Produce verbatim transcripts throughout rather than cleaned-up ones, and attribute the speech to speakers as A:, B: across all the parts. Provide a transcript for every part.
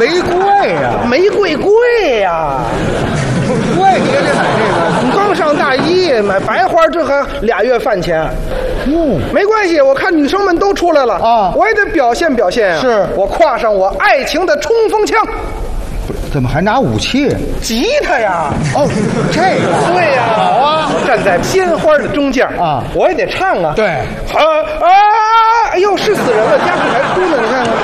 A: 玫瑰呀，
B: 玫瑰贵呀。
A: 贵也得买这个。
B: 你刚上大一买白花，这还俩月饭钱。
A: 嗯，
B: 没关系，我看女生们都出来了
A: 啊，
B: 我也得表现表现啊。
A: 是
B: 我挎上我爱情的冲锋枪。
A: 怎么还拿武器？
B: 吉他呀！
A: 哦，这个
B: 对呀，好啊！站在鲜花的中间
A: 啊，
B: 我也得唱啊。
A: 对，
B: 啊啊！哎呦，是死人了，家属还哭呢，你看看。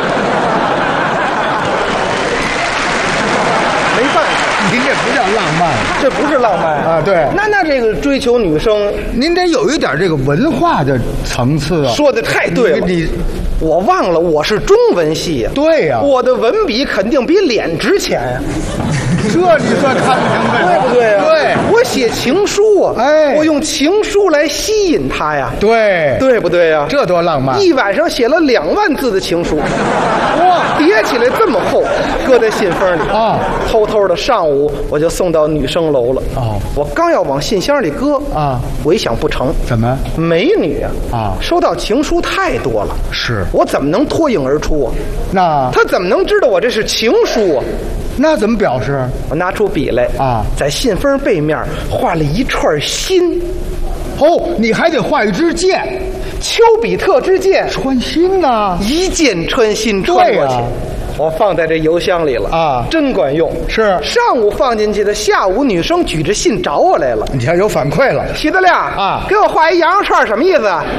B: 没办法，
A: 您这不叫浪漫，
B: 这不是浪漫
A: 啊对
B: 那那这个追求女生，
A: 您得有一点这个文化的层次啊。
B: 说的太对了。
A: 你你
B: 我忘了我是中文系呀。
A: 对呀、
B: 我的文笔肯定比脸值钱呀。
A: 这你算看不明白
B: 对不对啊？
A: 对，
B: 我写情书啊，
A: 哎
B: 我用情书来吸引他呀，
A: 对，
B: 对不对呀？
A: 这多浪漫！
B: 一晚上写了两万字的情书，哇，叠起来这么厚，搁在信封里
A: 啊，
B: 偷偷的上午我就送到女生楼了。
A: 哦，
B: 我刚要往信箱里搁
A: 啊，
B: 我一想不成，
A: 怎么？
B: 美女啊，
A: 啊
B: 收到情书太多了，
A: 是
B: 我怎么能脱颖而出啊？
A: 那
B: 他怎么能知道我这是情书啊？
A: 那怎么表示？
B: 我拿出笔来
A: 啊，
B: 在信封背面画了一串心。
A: 哦，你还得画一支箭，
B: 丘比特之箭，
A: 穿心呐、
B: 一箭穿心穿过去。
A: 对呀
B: 我放在这邮箱里了
A: 啊
B: 真管用。
A: 是
B: 上午放进去的，下午女生举着信找我来了。
A: 你看有反馈了。
B: 徐德亮
A: 啊
B: 给我画一羊肉串，什么意思啊？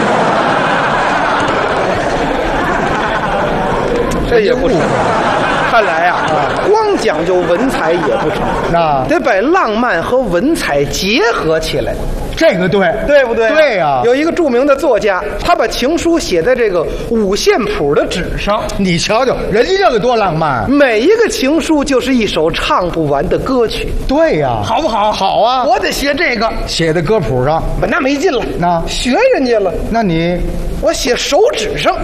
B: 这也不成。看来呀、啊，光讲究文采也不成，
A: 那
B: 得把浪漫和文采结合起来。
A: 这个对，
B: 对不对？
A: 对呀、
B: 有一个著名的作家，他把情书写在这个五线谱的纸上。
A: 你瞧瞧，人家这个多浪漫。
B: 每一个情书就是一首唱不完的歌曲，
A: 对呀、
B: 好不好？
A: 好啊，
B: 我得学这个，
A: 写在歌谱上。
B: 不那没劲了。
A: 那
B: 学人家了，
A: 那你
B: 我写手指上，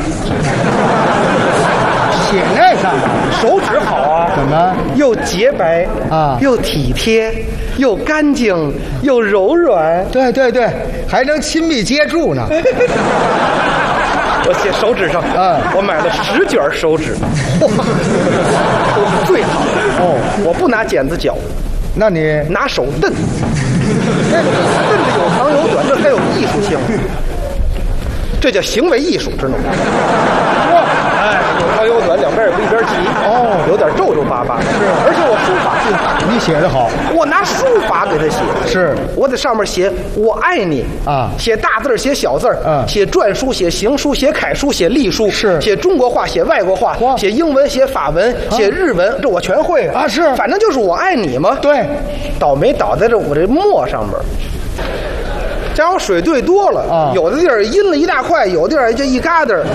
A: 写那上面
B: 手指好啊。
A: 怎么？
B: 又洁白
A: 啊
B: 又体贴，又干净，又柔软。
A: 对对对，还能亲密接触呢。
B: 我写手指上，
A: 嗯
B: 我买了十卷手指，都是最好的。
A: 哦，
B: 我不拿剪子绞，
A: 那你
B: 拿手蹬，这个蹬的有长有短，这才有艺术性，这叫行为艺术，知道吗？哎，有长有短，两边也不一边齐，
A: 哦
B: 有点皱皱巴巴。是，而且我书法最好，
A: 你写的好，
B: 我拿书法给他写。
A: 是
B: 我在上面写我爱你
A: 啊
B: 写大字儿写小字儿
A: 嗯
B: 写篆书写行书写楷书写隶书
A: 是
B: 写中国话写外国话
A: 哇
B: 写英文写法文写日文，这我全会
A: 啊是
B: 反正就是我爱你嘛。
A: 对，
B: 倒霉倒在这我这墨上边儿，加上水兑多了
A: 啊
B: 有的地儿阴了一大块，有的地儿就一疙瘩儿。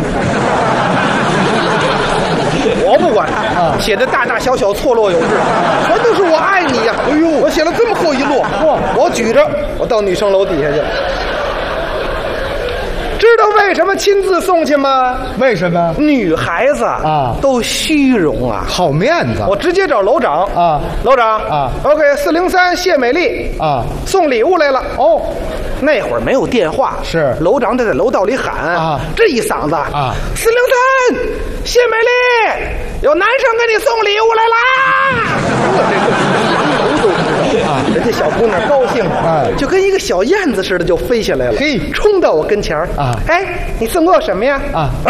B: 我不管，
A: 啊
B: 写的大大小小错落有致，全都是我爱你呀、哎呦，我写了这么厚一摞，
A: 哇
B: 我举着，我到女生楼底下去了。知道为什么亲自送去吗？
A: 为什么？
B: 女孩子
A: 啊
B: 都虚荣啊。
A: 好面子
B: 我直接找楼长
A: 啊
B: 楼长
A: 啊
B: ，OK， 四零三谢美丽
A: 啊，
B: 送礼物来了。哦，那会儿没有电话，
A: 是
B: 楼长得在楼道里喊
A: 啊，
B: 这一嗓子
A: 啊，
B: 四零三谢美丽，有男生给你送礼物来啦！我这个楼都知道啊，人家小姑娘高兴，
A: 哎
B: 就跟一个小燕子似的就飞下来了，
A: 嘿
B: 冲到我跟前儿
A: 啊
B: 哎，你送给我什么呀？
A: 啊
B: 啊！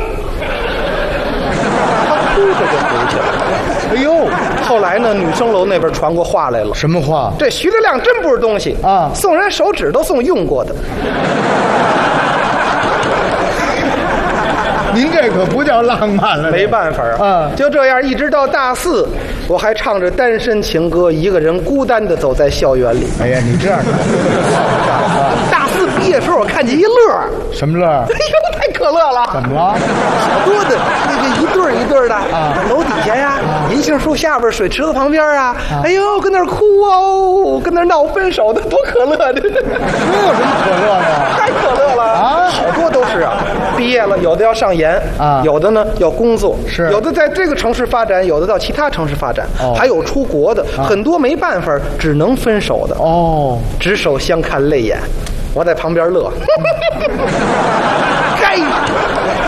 B: 他哭着就回去了。
A: 哎呦，
B: 后来呢，女生楼那边传过话来了，
A: 什么话？
B: 这徐德亮真不是东西
A: 啊
B: 送人手指都送用过的。
A: 您这可不叫浪漫了，
B: 没办法
A: 啊
B: 就这样一直到大四，我还唱着单身情歌，一个人孤单的走在校园里。
A: 哎呀，你这样的
B: 大四毕业时候，我看见一乐，
A: 什么乐？
B: 哎呦，太可乐了！
A: 怎么了？
B: 好多的那个一对儿一对儿的
A: 啊
B: 楼底下呀，银杏树下边，水池子旁边啊，哎呦，跟那儿哭哦，跟那儿闹分手的，多可乐的！
A: 这有什么可乐的？
B: 太可乐了
A: 啊
B: 好多都是啊。毕业了，有的要上研
A: 啊
B: 有的呢要工作，
A: 是
B: 有的在这个城市发展，有的到其他城市发展，
A: 哦
B: 还有出国的，很多没办法，只能分手的，
A: 哦，
B: 执手相看泪眼。我在旁边乐，该